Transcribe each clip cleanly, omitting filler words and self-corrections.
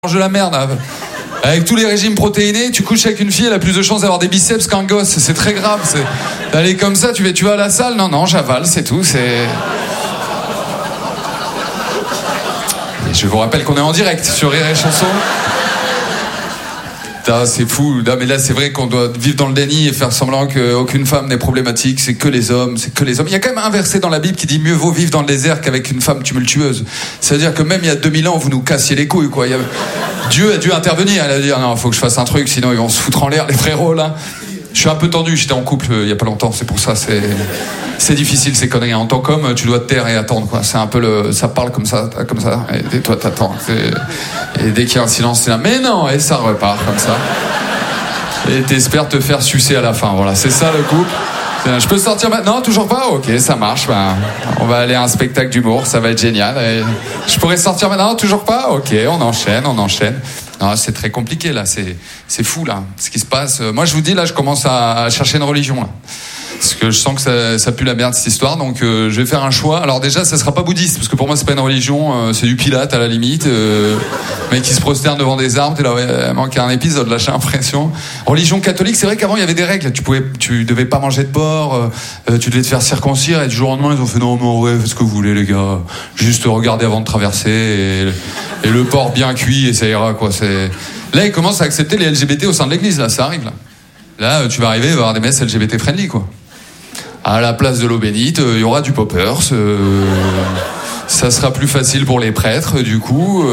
mange de la merde. Avec tous les régimes protéinés, tu couches avec une fille, elle a plus de chances d'avoir des biceps qu'un gosse. C'est très grave. D'aller comme ça, tu vas à la salle. Non, j'avale, c'est tout. Et je vous rappelle qu'on est en direct sur Rire et Chanson. C'est fou. Non, mais là, c'est vrai qu'on doit vivre dans le déni et faire semblant qu'aucune femme n'est problématique. C'est que les hommes. Il y a quand même un verset dans la Bible qui dit mieux vaut vivre dans le désert qu'avec une femme tumultueuse. C'est-à-dire que même il y a 2000 ans, vous nous cassiez les couilles, quoi. Dieu a dû intervenir. Il a dit non, faut que je fasse un truc, sinon ils vont se foutre en l'air, les frérots, là. Je suis un peu tendu. J'étais en couple il y a pas longtemps. C'est pour ça. C'est difficile ces conneries. En tant qu'homme, tu dois te taire et attendre, quoi. C'est un peu ça parle comme ça, et toi t'attends. Et dès qu'il y a un silence, c'est là. Mais non, et ça repart comme ça. Et t'espères te faire sucer à la fin. Voilà, c'est ça le couple. Je peux sortir maintenant? Non, toujours pas? Ok, ça marche. On va aller à un spectacle d'humour, ça va être génial. Et je pourrais sortir maintenant? Toujours pas? Ok, on enchaîne. Non, c'est très compliqué là, c'est fou là, ce qui se passe. Moi je vous dis là, je commence à chercher une religion là. Parce que je sens que ça pue la merde cette histoire, donc je vais faire un choix. Alors déjà, ça sera pas bouddhiste, parce que pour moi c'est pas une religion, c'est du Pilate à la limite. Mec qui se prosterne devant des arbres, t'es là, ouais, il manque un épisode là, j'ai l'impression. Religion catholique, c'est vrai qu'avant il y avait des règles. Tu devais pas manger de porc, tu devais te faire circoncire, et du jour au lendemain ils ont fait non mais en vrai, faites ce que vous voulez les gars, juste regardez avant de traverser, et le porc bien cuit et ça ira quoi. Là ils commencent à accepter les LGBT au sein de l'église, là ça arrive là. Là tu vas arriver, il va y avoir des messes LGBT friendly quoi. À la place de l'eau bénite, il y aura du poppers. Ça sera plus facile pour les prêtres, du coup.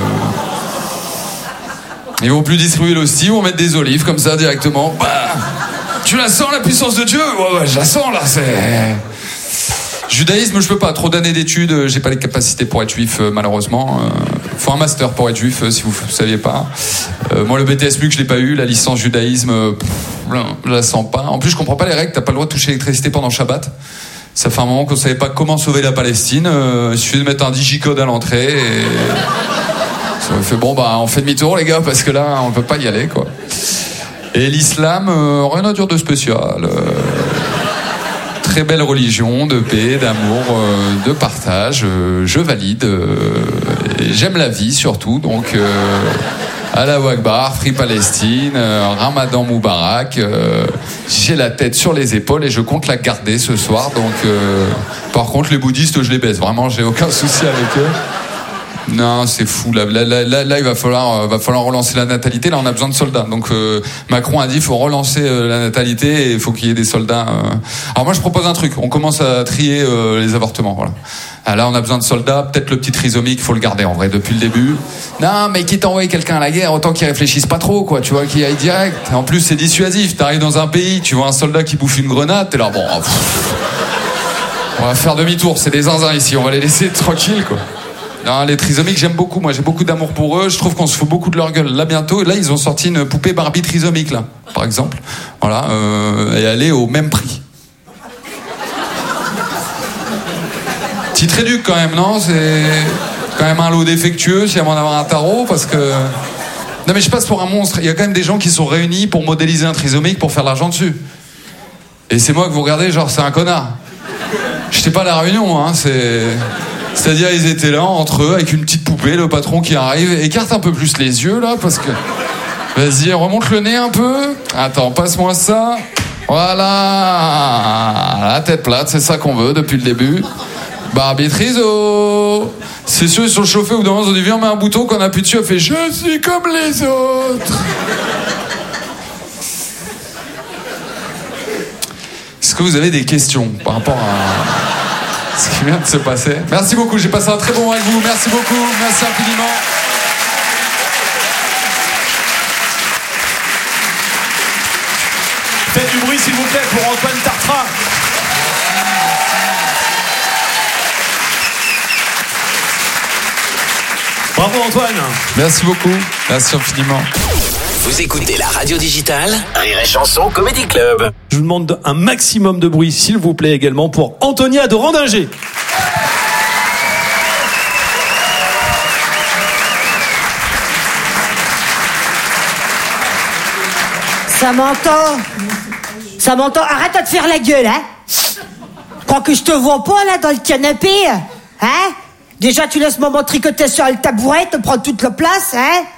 Ils vont plus distribuer l'hostie, ils vont mettre des olives comme ça directement. Bah, tu la sens la puissance de Dieu? Ouais, je la sens là. Judaïsme, je peux pas. Trop d'années d'études, j'ai pas les capacités pour être juif, malheureusement. Faut un master pour être juif, si vous saviez pas. Moi, le BTS MUC, je l'ai pas eu. La licence judaïsme, je la sens pas. En plus, je comprends pas les règles. T'as pas le droit de toucher l'électricité pendant Shabbat. Ça fait un moment qu'on savait pas comment sauver la Palestine. Il suffit de mettre un digicode à l'entrée. Et ça me fait on fait demi-tour, les gars, parce que là, on peut pas y aller, quoi. Et l'islam, rien à dire de spécial. Très belle religion de paix, d'amour, de partage. Je valide. Et j'aime la vie surtout. Donc, Allahu Akbar, Free Palestine, Ramadan Moubarak. J'ai la tête sur les épaules et je compte la garder ce soir. Donc, par contre, les bouddhistes, je les baise. Vraiment, j'ai aucun souci avec eux. Non, c'est fou. Là, il va falloir relancer la natalité. Là, on a besoin de soldats. Donc, Macron a dit, il faut relancer la natalité et il faut qu'il y ait des soldats. Alors moi, je propose un truc. On commence à trier les avortements. Voilà. Là, on a besoin de soldats. Peut-être le petit trisomique, faut le garder en vrai depuis le début. Non, mais quitte à envoyer quelqu'un à la guerre, autant qu'il réfléchisse pas trop, quoi. Tu vois, qu'il aille direct. En plus, c'est dissuasif. T'arrives dans un pays, tu vois un soldat qui bouffe une grenade, t'es là, on va faire demi-tour. C'est des zinzins ici. On va les laisser tranquilles, quoi. Non, les trisomiques, j'aime beaucoup. Moi, j'ai beaucoup d'amour pour eux. Je trouve qu'on se fout beaucoup de leur gueule. Là, bientôt, ils ont sorti une poupée Barbie trisomique, là, par exemple. Voilà, et elle est au même prix. Petit réduc, quand même, non? C'est quand même un lot défectueux, si à moins d'avoir un tarot, parce que... Non, mais je passe pour un monstre. Il y a quand même des gens qui sont réunis pour modéliser un trisomique pour faire de l'argent dessus. Et c'est moi que vous regardez, genre, c'est un connard. J'étais pas à la réunion, hein, C'est-à-dire, ils étaient là, entre eux, avec une petite poupée, le patron qui arrive, écarte un peu plus les yeux, là, parce que... Vas-y, remonte le nez un peu. Attends, passe-moi ça. Voilà. La tête plate, c'est ça qu'on veut depuis le début. Barbie Triso. C'est sûr, ils sont chauffés, au bout d'un moment, ils ont dit, viens, on met un bouton, qu'on appuie dessus, elle fait, je suis comme les autres. Est-ce que vous avez des questions par rapport à... ce qui vient de se passer? Merci beaucoup, j'ai passé un très bon moment avec vous. Merci beaucoup, merci infiniment. Faites du bruit s'il vous plaît pour Antoine Tartra. Bravo Antoine. Merci beaucoup, merci infiniment. Vous écoutez la radio digitale Rire et Chanson Comedy Club. Je vous demande un maximum de bruit s'il vous plaît également pour Antonia de Randinger. Ça m'entend. Arrête de te faire la gueule, hein. Crois que je te vois pas, là, dans le canapé, hein. Déjà, tu laisses maman tricoter sur le tabouret, te prendre toute la place, hein.